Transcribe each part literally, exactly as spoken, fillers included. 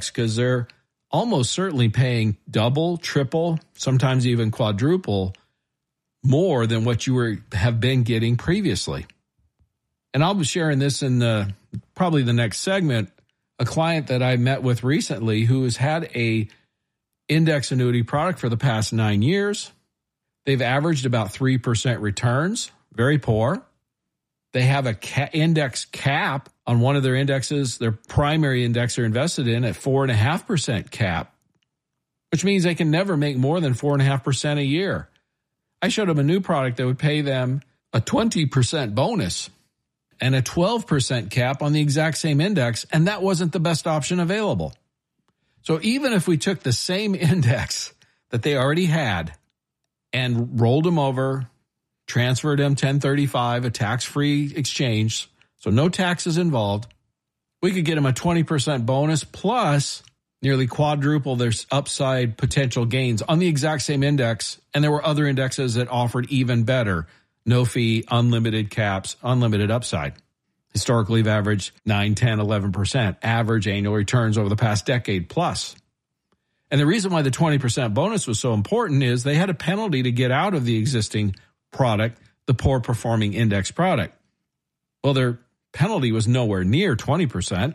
products because they're almost certainly paying double, triple, sometimes even quadruple more than what you were have been getting previously. And I'll be sharing this in the, probably the next segment. A client that I met with recently who has had a index annuity product for the past nine years. They've averaged about three percent returns, very poor. They have a ca- index cap on one of their indexes, their primary index they're invested in at four point five percent cap, which means they can never make more than four point five percent a year. I showed them a new product that would pay them a twenty percent bonus and a twelve percent cap on the exact same index, and that wasn't the best option available. So even if we took the same index that they already had and rolled them over, transferred them ten thirty-five, a tax-free exchange, so no taxes involved, we could get them a twenty percent bonus plus nearly quadruple their upside potential gains on the exact same index. And there were other indexes that offered even better, no fee, unlimited caps, unlimited upside. Historically, have averaged nine, ten, eleven percent average annual returns over the past decade plus. And the reason why the twenty percent bonus was so important is they had a penalty to get out of the existing product, the poor performing index product. Well, their penalty was nowhere near twenty percent.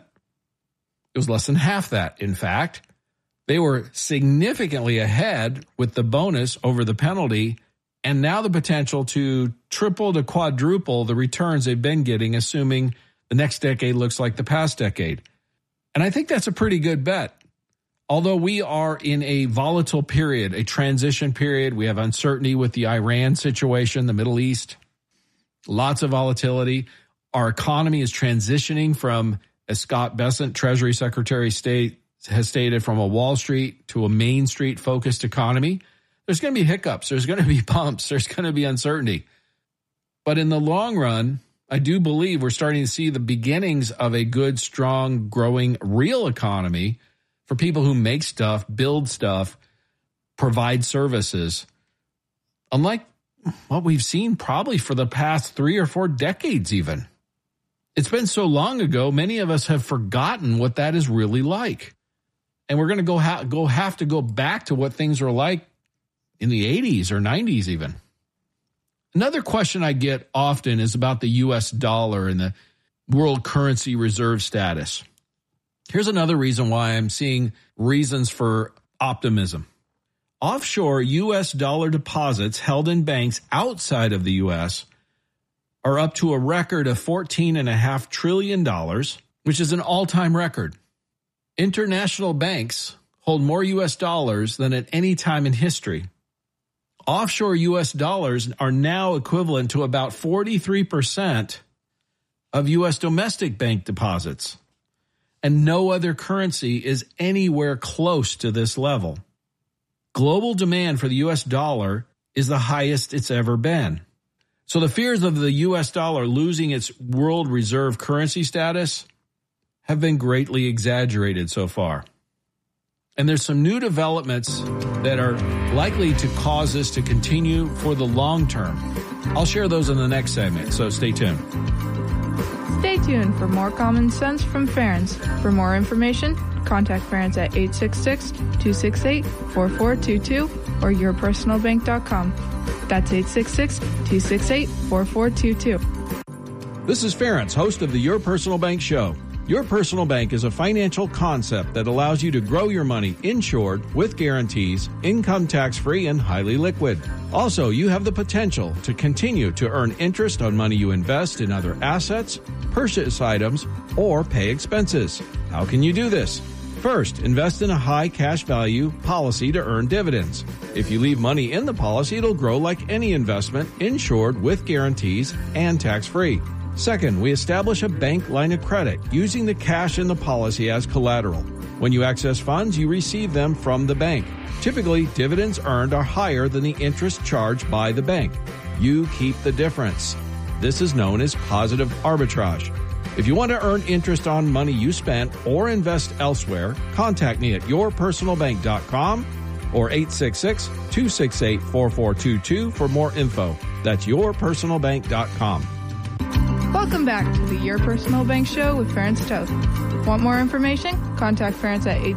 It was less than half that, in fact. They were significantly ahead with the bonus over the penalty, and now the potential to triple to quadruple the returns they've been getting, assuming the next decade looks like the past decade. And I think that's a pretty good bet. Although we are in a volatile period, a transition period, we have uncertainty with the Iran situation, the Middle East, lots of volatility. Our economy is transitioning from, as Scott Bessent, Treasury Secretary of State, has stated, from a Wall Street to a Main Street focused economy. There's going to be hiccups. There's going to be bumps. There's going to be uncertainty. But in the long run, I do believe we're starting to see the beginnings of a good, strong, growing real economy for people who make stuff, build stuff, provide services, unlike what we've seen probably for the past three or four decades even. It's been so long ago, many of us have forgotten what that is really like. And we're going to go, ha- go have to go back to what things were like in the eighties or nineties even. Another question I get often is about the U S dollar and the world currency reserve status. Here's another reason why I'm seeing reasons for optimism. Offshore U S dollar deposits held in banks outside of the U S are up to a record of fourteen point five trillion dollars, which is an all-time record. International banks hold more U S dollars than at any time in history. Offshore U S dollars are now equivalent to about forty-three percent of U S domestic bank deposits. And no other currency is anywhere close to this level. Global demand for the U S dollar is the highest it's ever been. So the fears of the U S dollar losing its world reserve currency status have been greatly exaggerated so far. And there's some new developments that are likely to cause this to continue for the long term. I'll share those in the next segment, so stay tuned. Stay tuned for more common sense from Ferenc. For more information, contact Ferenc at eight six six, two six eight, four four two two or your personal bank dot com. That's eight six six, two six eight, four four two two. This is Ferenc, host of the Your Personal Bank Show. Your Personal Bank is a financial concept that allows you to grow your money insured with guarantees, income tax-free, and highly liquid. Also, you have the potential to continue to earn interest on money you invest in other assets, purchase items, or pay expenses. How can you do this? First, invest in a high cash value policy to earn dividends. If you leave money in the policy, it'll grow like any investment, insured with guarantees and tax-free. Second, we establish a bank line of credit using the cash in the policy as collateral. When you access funds, you receive them from the bank. Typically, dividends earned are higher than the interest charged by the bank. You keep the difference. This is known as positive arbitrage. If you want to earn interest on money you spent or invest elsewhere, contact me at your personal bank dot com or eight six six, two six eight, four four two two for more info. That's your personal bank dot com. Welcome back to the Your Personal Bank Show with Ferenc Toth. Want more information? Contact Ferenc at eight